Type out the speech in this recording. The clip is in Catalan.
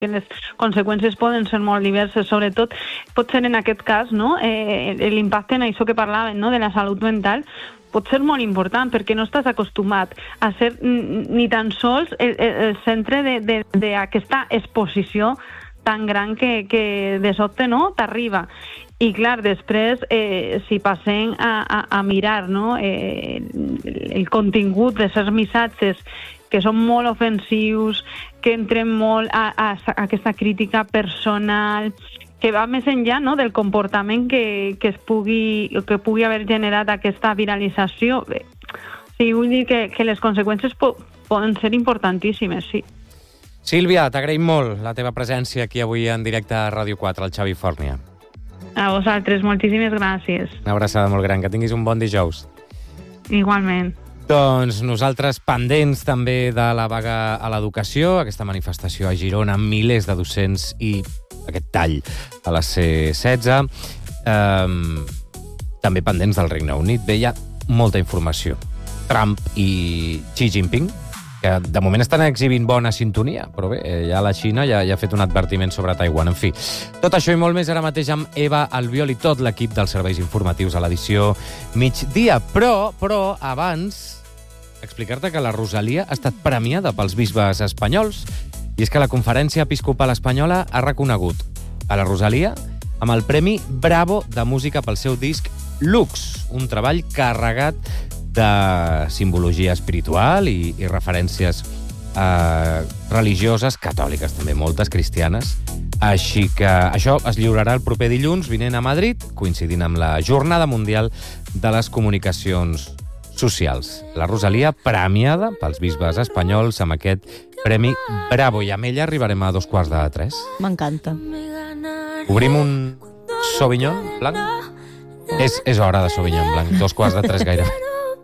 que les conseqüències poden ser molt diverses, sobretot pot ser en aquest cas, no? L'impacte en això que parlàvem, no? De la salut mental, pot ser molt important perquè no estàs acostumat a ser ni tan sols el centre d'aquesta exposició tan gran que de sobte, no? T'arriba. I clar, després, si passem a mirar, no? El contingut de certs missatges que són molt ofensius, que entren molt a aquesta crítica personal, que va més enllà, no? Del comportament que pugui haver generat aquesta viralització. Sí, vull dir que les conseqüències poden ser importantíssimes, sí. Sílvia, t'agraïm molt la teva presència aquí avui en directe a Ràdio 4, al Xavi Fòrnia. A vosaltres, moltíssimes gràcies. Una abraçada molt gran, que tinguis un bon dijous. Igualment. Doncs nosaltres pendents també de la vaga a l'educació, aquesta manifestació a Girona amb milers de docents i aquest tall a la C-16. També pendents del Regne Unit. Bé, hi ha molta informació. Trump i Xi Jinping, que de moment estan exhibint bona sintonia, però bé, ja la Xina ja ha fet un advertiment sobre Taiwan. En fi, tot això i molt més ara mateix amb Eva Albiol i tot l'equip dels serveis informatius a l'edició migdia. Però abans, explicar-te que la Rosalia ha estat premiada pels bisbes espanyols, i és que la Conferència Episcopal Espanyola ha reconegut a la Rosalia amb el Premi Bravo de Música pel seu disc Lux, un treball carregat de simbologia espiritual i referències religioses, catòliques també, moltes cristianes. Així que això es lliurarà el proper dilluns vinent a Madrid, coincidint amb la Jornada Mundial de les Comunicacions Socials. La Rosalia premiada pels bisbes espanyols amb aquest Premi Bravo, i amb ella arribarem a 2:15. M'encanta. Obrim un Sauvignon blanc? És hora de Sauvignon blanc, 2:15 gairebé.